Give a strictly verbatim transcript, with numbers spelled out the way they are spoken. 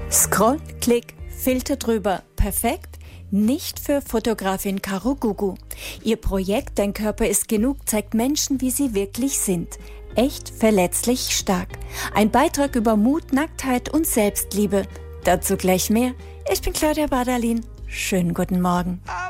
Scroll, Klick, Filter drüber. Perfekt? Nicht für Fotografin Caro Gugu. Ihr Projekt Dein Körper ist genug zeigt Menschen, wie sie wirklich sind. Echt, verletzlich, stark. Ein Beitrag über Mut, Nacktheit und Selbstliebe. Dazu gleich mehr. Ich bin Claudia Bardalin. Schönen guten Morgen.